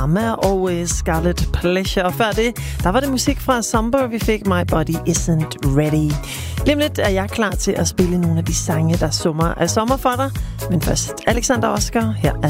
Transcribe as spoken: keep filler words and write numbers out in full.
Amma og uh, Scarlet Pleasure. Og før det, der var det musik fra Somber, vi fik My Body Isn't Ready. Lige om lidt er jeg klar til at spille nogle af de sange, der summer af sommer for dig. Men først Alexander Oscar, her er